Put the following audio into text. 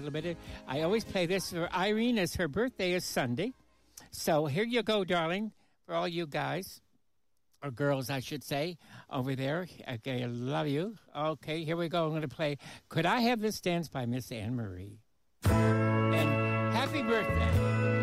little bit. I always play this for Irene as her birthday is Sunday. So here you go, darling, for all you guys, or girls, I should say, over there. Okay, I love you. Okay, here we go. I'm going to play Could I Have This Dance by Miss Anne Marie. And happy birthday.